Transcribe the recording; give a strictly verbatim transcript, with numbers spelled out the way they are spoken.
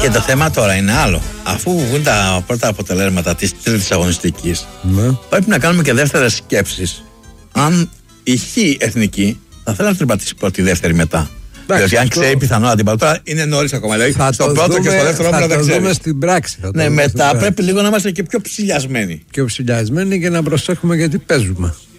Και το θέμα τώρα είναι άλλο. Αφού βγουν τα πρώτα αποτελέσματα της τρίτης αγωνιστικής, ναι, πρέπει να κάνουμε και δεύτερες σκέψεις. Αν η Χ εθνική θα θέλει να την πατήσει πρώτη, δεύτερη μετά. Δηλαδή, αν ξέρει πιθανό αντίπαλο, τώρα είναι νωρίς ακόμα. Δηλαδή, στο πρώτο δούμε, και στο δεύτερο όμιλο δεν ξέρει. Θα το δούμε στην πράξη. Ναι, μετά πρέπει λίγο να είμαστε και πιο ψηλιασμένοι. Πιο ψηλιασμένοι και να προσέχουμε γιατί παίζουμε.